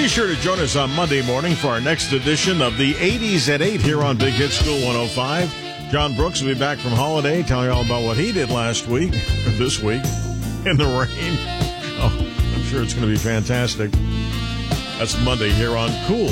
sure to join us on Monday morning for our next edition of the 80s at 8 here on Big Hit School 105. John Brooks will be back from holiday, telling you all about what he did last week, or this week, in the rain. Oh, I'm sure it's going to be fantastic. That's Monday here on Cool